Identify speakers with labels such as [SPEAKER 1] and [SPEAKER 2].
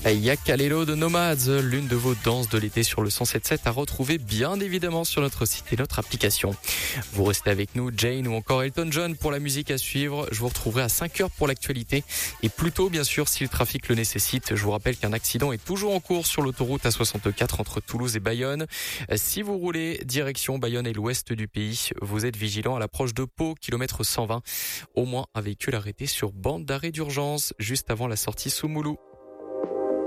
[SPEAKER 1] Yakalelo de Nomads, l'une de vos danses de l'été sur le 107.7 à retrouver bien évidemment sur notre site et notre application. Vous restez avec nous, Jane ou encore Elton John pour la musique à suivre. Je vous retrouverai à 5h pour l'actualité et plus tôt bien sûr si le trafic le nécessite. Je vous rappelle qu'un accident est toujours en cours sur l'autoroute A64 entre Toulouse et Bayonne. Si vous roulez direction Bayonne et l'ouest du pays, vous êtes vigilant à l'approche de Pau, kilomètre 120. Au moins un véhicule arrêté sur bande d'arrêt d'urgence juste avant la sortie Soumoulou.